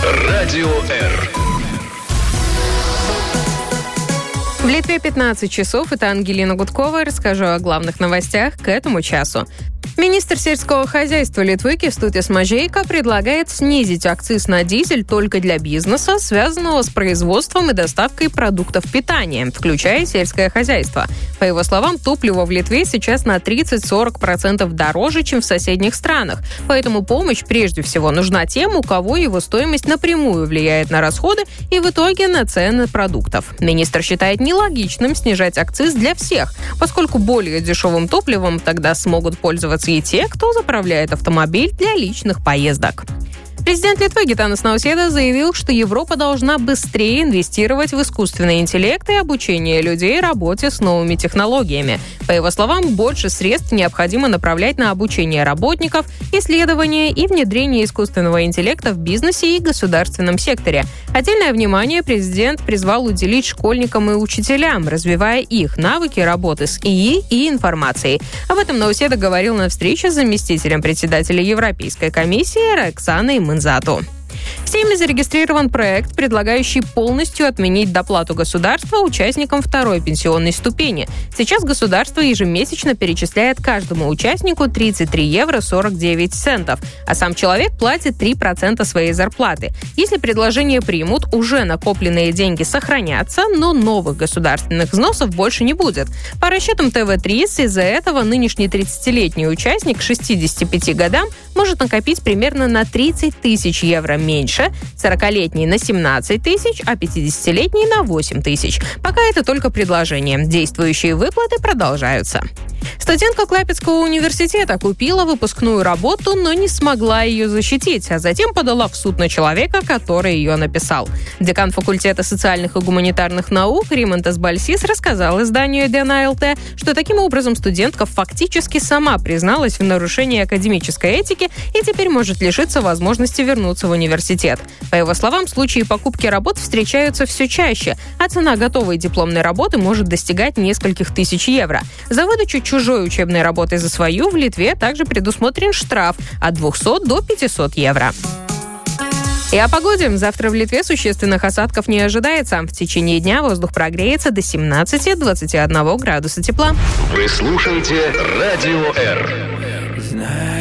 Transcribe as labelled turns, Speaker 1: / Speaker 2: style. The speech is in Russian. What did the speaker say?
Speaker 1: Радио Р.
Speaker 2: В Литве 15 часов. Это Ангелина Гудкова. Расскажу о главных новостях к этому часу. Министр сельского хозяйства Литвы Кęstutis Mažeika предлагает снизить акциз на дизель только для бизнеса, связанного с производством и доставкой продуктов питания, включая сельское хозяйство. По его словам, топливо в Литве сейчас на 30-40% дороже, чем в соседних странах. Поэтому помощь прежде всего нужна тем, у кого его стоимость напрямую влияет на расходы и в итоге на цены продуктов. Министр считает нелогичным снижать акциз для всех, поскольку более дешевым топливом тогда смогут пользоваться и те, кто заправляет автомобиль для личных поездок. Президент Литвы Гитанас Науседа заявил, что Европа должна быстрее инвестировать в искусственный интеллект и обучение людей работе с новыми технологиями. По его словам, больше средств необходимо направлять на обучение работников, исследования и внедрение искусственного интеллекта в бизнесе и государственном секторе. Отдельное внимание президент призвал уделить школьникам и учителям, развивая их навыки работы с ИИ и информацией. Об этом Науседа говорил на встрече с заместителем председателя Европейской комиссии Роксаной Мынзату. В Сейме зарегистрирован проект, предлагающий полностью отменить доплату государства участникам второй пенсионной ступени. Сейчас государство ежемесячно перечисляет каждому участнику 33 евро 49 центов, а сам человек платит 3% своей зарплаты. Если предложение примут, уже накопленные деньги сохранятся, но новых государственных взносов больше не будет. По расчетам ТВ-3, из-за этого нынешний 30-летний участник к 65 годам может накопить примерно на 30 тысяч евро меньше, 40-летний на 17 тысяч, а 50-летний на 8 тысяч. Пока это только предложение. Действующие выплаты продолжаются. Студентка Клайпедского университета купила выпускную работу, но не смогла ее защитить, а затем подала в суд на человека, который ее написал. Декан факультета социальных и гуманитарных наук Римантас Бальсис рассказал изданию Diena LT, что таким образом студентка фактически сама призналась в нарушении академической этики и теперь может лишиться возможности вернуться в университет. По его словам, случаи покупки работ встречаются все чаще, а цена готовой дипломной работы может достигать нескольких тысяч евро. За выдачу чужой учебной работы за свою в Литве также предусмотрен штраф от 200 до 500 евро. И о погоде. Завтра в Литве существенных осадков не ожидается. В течение дня воздух прогреется до 17-21 градуса тепла.
Speaker 1: Вы слушаете Радио Р.